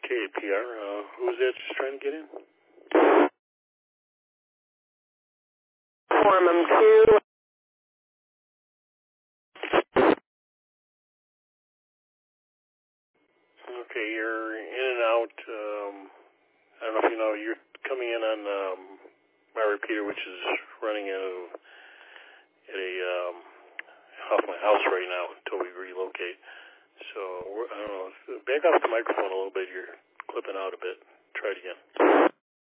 KPR. Who's that just trying to get in? Forum 2. Okay, you're in and out. I don't know if you know, you're coming in on my repeater, which is running at off my house right now until we relocate. So, I don't know, back off the microphone a little bit. You're clipping out a bit. Try it again.